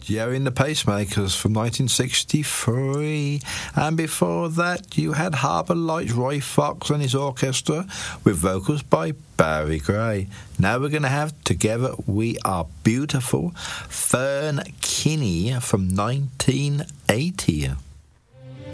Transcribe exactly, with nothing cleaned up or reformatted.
Jerry and the Pacemakers from nineteen sixty-three. And before that, you had Harbour Lights, Roy Fox and his orchestra, with vocals by Barry Gray. Now we're going to have Together We Are Beautiful, Fern Kinney from nineteen eighty.